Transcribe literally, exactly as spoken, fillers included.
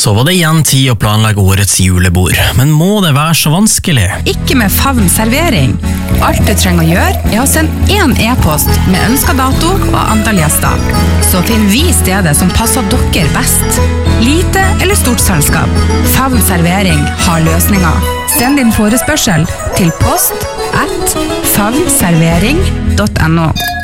Så var det igjen tid å planlegge årets julebord, men må det være så vanskelig? Ikke med Favn servering. Alt du trenger å gjøre er å sende en e-post med ønsket dato og antall gjester. Så finner vi stedet som passer dere best. Lite eller stort selskap. Favn servering har løsninger. Send din forespørsel til post at favnservering punktum no.